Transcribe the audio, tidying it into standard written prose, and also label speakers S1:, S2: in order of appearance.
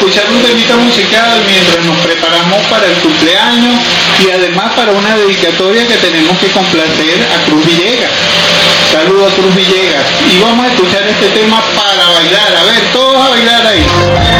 S1: escuchar un temita musical mientras nos preparamos para el cumpleaños y además para una dedicatoria que tenemos que complacer a Cruz Villegas. Saludos a Cruz Villegas. Y vamos a escuchar este tema para bailar. A ver, todos a bailar ahí.